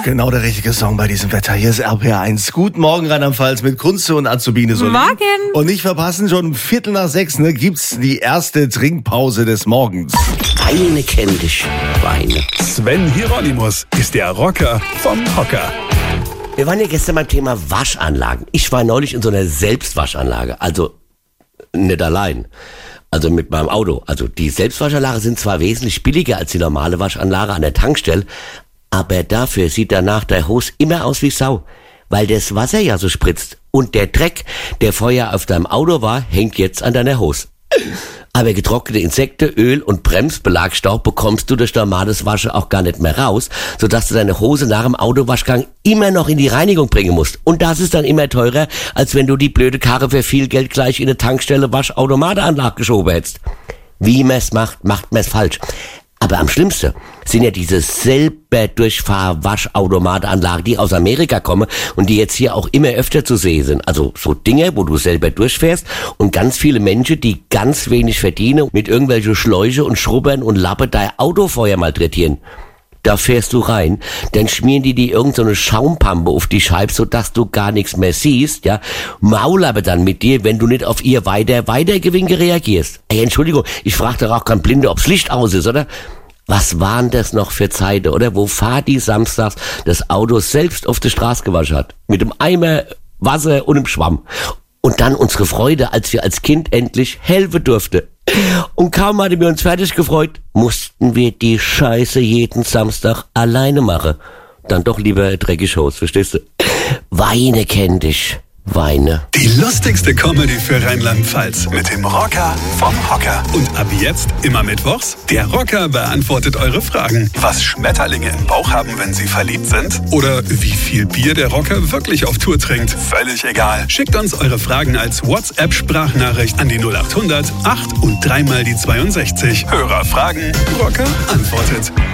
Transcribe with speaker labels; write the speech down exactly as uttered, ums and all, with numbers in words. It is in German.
Speaker 1: Genau der richtige Song bei diesem Wetter. Hier ist R P R eins. Guten Morgen, Rheinland-Pfalz mit Kunze und Azubine Solin.
Speaker 2: Morgen.
Speaker 1: Und nicht verpassen, schon um Viertel nach sechs ne, gibt's die erste Trinkpause des Morgens.
Speaker 3: Weine kenn dich, Weine.
Speaker 4: Sven Hieronymus ist der Rocker vom Hocker.
Speaker 3: Wir waren ja gestern beim Thema Waschanlagen. Ich war neulich in so einer Selbstwaschanlage, also nicht allein. Also mit meinem Auto. Also die Selbstwaschanlage sind zwar wesentlich billiger als die normale Waschanlage an der Tankstelle, aber dafür sieht danach der Hose immer aus wie Sau, weil das Wasser ja so spritzt und der Dreck, der vorher auf deinem Auto war, hängt jetzt an deiner Hose. Aber getrocknete Insekten, Öl und Bremsbelagstaub bekommst du durch normales Waschen auch gar nicht mehr raus, sodass du deine Hose nach dem Autowaschgang immer noch in die Reinigung bringen musst. Und das ist dann immer teurer, als wenn du die blöde Karre für viel Geld gleich in eine Tankstelle Waschautomatenanlage geschoben hättest. Wie man's macht, macht man's falsch. Aber am schlimmsten sind ja diese selber Durchfahr-Waschautomatanlagen, die aus Amerika kommen und die jetzt hier auch immer öfter zu sehen sind. Also so Dinge, wo du selber durchfährst und ganz viele Menschen, die ganz wenig verdienen, mit irgendwelchen Schläuche und Schrubbern und Lappe dein Auto vorher malträtieren. Da fährst du rein, dann schmieren die dir irgend so eine Schaumpampe auf die Scheibe, sodass du gar nichts mehr siehst, ja. Maul aber dann mit dir, wenn du nicht auf ihr weiter, weiter Gewinke reagierst. Ey, Entschuldigung, ich frag doch auch kein Blinde, ob's Licht aus ist, oder? Was waren das noch für Zeiten, oder? Wo Fadi samstags das Auto selbst auf der Straße gewaschen hat. Mit dem Eimer Wasser und einem Schwamm. Und dann unsere Freude, als wir als Kind endlich helfen durften. Und kaum hatten wir uns fertig gefreut, mussten wir die Scheiße jeden Samstag alleine machen. Dann doch lieber dreckig Hose, verstehst du? Weine kenn dich, Weine.
Speaker 4: Die lustigste Comedy für Rheinland-Pfalz mit dem Rocker vom Hocker. Und ab jetzt immer mittwochs, der Rocker beantwortet eure Fragen. Was Schmetterlinge im Bauch haben, wenn sie verliebt sind? Oder wie viel Bier der Rocker wirklich auf Tour trinkt? Völlig egal. Schickt uns eure Fragen als WhatsApp-Sprachnachricht an die null acht hundert acht und dreimal die zweiundsechzig. Hörer fragen, Rocker antwortet.